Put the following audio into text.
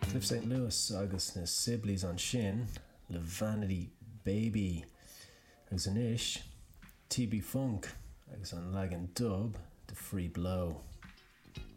Cliff St. Louis agus na Sibley's an sin le Vanity Baby agus an ish TB Funk agus an Lagan Dub The Free Blow.